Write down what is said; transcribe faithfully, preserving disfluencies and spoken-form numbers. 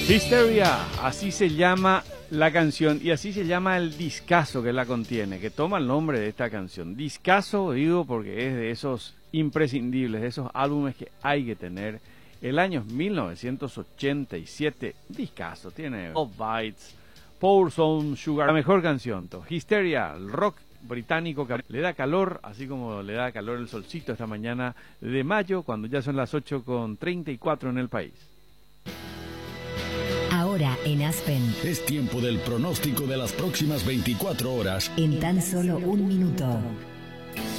Hysteria, así se llama la canción y así se llama el discazo que la contiene, que toma el nombre de esta canción. Discazo, digo, porque es de esos imprescindibles, de esos álbumes que hay que tener. El año mil novecientos ochenta y siete, discazo, tiene All Bites, Pour Some Sugar, la mejor canción. Hysteria, el rock británico que le da calor, así como le da calor el solcito esta mañana de mayo, cuando ya son las ocho con treinta y cuatro en el país. Ahora en Aspen. Es tiempo del pronóstico de las próximas veinticuatro horas. En tan solo un minuto.